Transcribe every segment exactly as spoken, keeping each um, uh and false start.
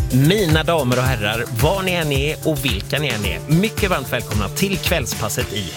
Mina damer och herrar, var ni än är och vilka ni än är, mycket varmt välkomna till Kvällspasset i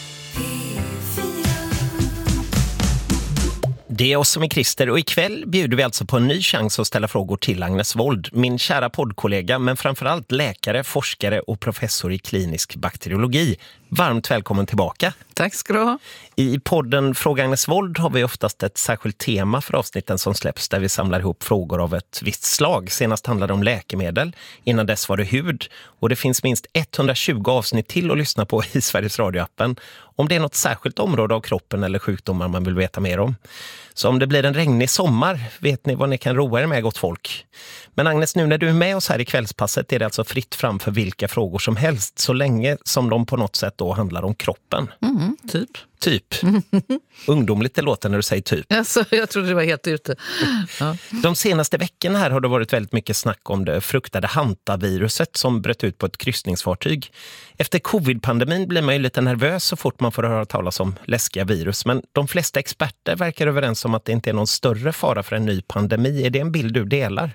Det är oss som är Christer och ikväll bjuder vi alltså på en ny chans att ställa frågor till Agnes Wold, min kära poddkollega men framförallt läkare, forskare och professor i klinisk bakteriologi. Varmt välkommen tillbaka. Tack ska du ha. I podden Fråga Agnes Wold har vi oftast ett särskilt tema för avsnitten som släpps där vi samlar ihop frågor av ett visst slag. Senast handlade det om läkemedel, innan dess var det hud och det finns minst etthundratjugo avsnitt till att lyssna på i Sveriges Radio-appen om det är något särskilt område av kroppen eller sjukdomar man vill veta mer om. Så om det blir en regnig sommar vet ni vad ni kan roa er med, gott folk. Men Agnes, nu när du är med oss här i Kvällspasset är det alltså fritt fram för vilka frågor som helst så länge som de på något sätt då handlar om kroppen. Mm, typ. Typ. Ungdomligt det låter när du säger typ. Alltså, jag trodde det var helt ute. Ja. De senaste veckorna här har det varit väldigt mycket snack om det fruktade hantaviruset som bröt ut på ett kryssningsfartyg. Efter covid-pandemin blir man ju lite nervös så fort man får höra talas om läskiga virus. Men de flesta experter verkar överens om att det inte är någon större fara för en ny pandemi. Är det en bild du delar?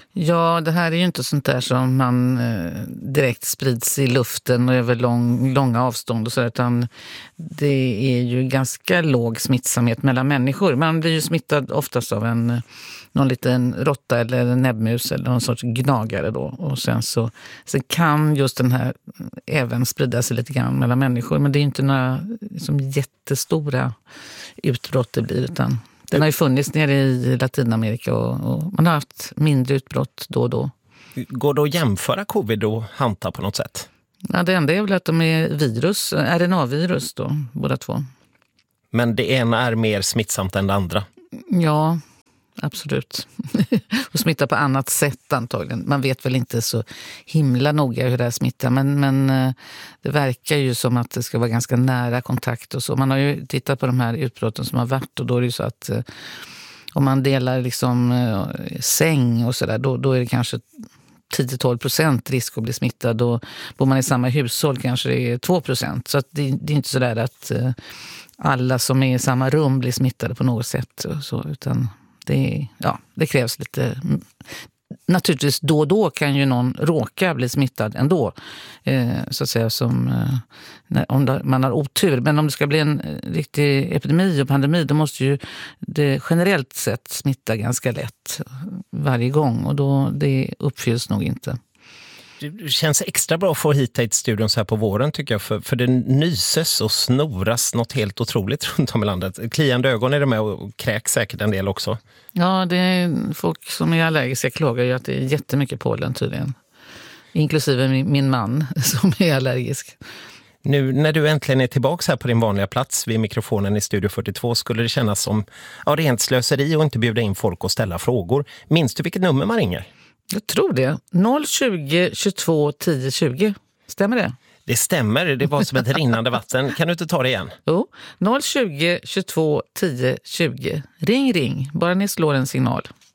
Ja, det här är ju inte sånt där som man eh, direkt sprids i luften och över lång, långa avstånd och så, utan det är ju ganska låg smittsamhet mellan människor. Man blir ju smittad oftast av en någon liten råtta eller en näbbmus eller någon sorts gnagare då. Och sen så sen kan just den här även sprida sig lite grann mellan människor, men det är inte några liksom, jättestora utbrott det blir, utan den har ju funnits nere i Latinamerika och, och man har haft mindre utbrott då och då. Går det att jämföra covid och hanta på något sätt? Ja, det enda är väl att de är virus, R N A-virus då, båda två. Men det ena är mer smittsamt än det andra? Ja, absolut. Och smittar på annat sätt antagligen. Man vet väl inte så himla noga hur det här smittar, men, men det verkar ju som att det ska vara ganska nära kontakt och så. Man har ju tittat på de här utbrotten som har varit och då är det ju så att om man delar liksom säng och sådär, då, då är det kanske tio till tolv procent risk att bli smittad, och bor man i samma hushåll kanske det är två procent. Så att det, det är inte så där att alla som är i samma rum blir smittade på något sätt och så, utan det, ja, det krävs lite. Naturligtvis då och då kan ju någon råka bli smittad ändå, eh, så att säga, som eh, när, om man har otur. Men om det ska bli en riktig epidemi och pandemi, då måste ju det generellt sett smitta ganska lätt varje gång, och då det uppfylls nog inte. Det känns extra bra att få hit till studion så här på våren tycker jag, för, för det nyses och snoras något helt otroligt runt om i landet. Kliande ögon är det med och kräks säkert en del också. Ja, det är folk som är allergiska klagar ju att det är jättemycket pollen tydligen. Inklusive min, min man som är allergisk. Nu när du äntligen är tillbaka här på din vanliga plats vid mikrofonen i Studio fyrtiotvå skulle det kännas som ja, rent slöseri och inte bjuda in folk och ställa frågor. Minns du vilket nummer man ringer? Jag tror det. noll tjugo tjugotvå tio tjugo. Stämmer det? Det stämmer. Det var som ett rinnande vatten. Kan du inte ta det igen? Jo. noll tjugo tjugotvå tio tjugo. Ring, ring. Bara ni slår en signal.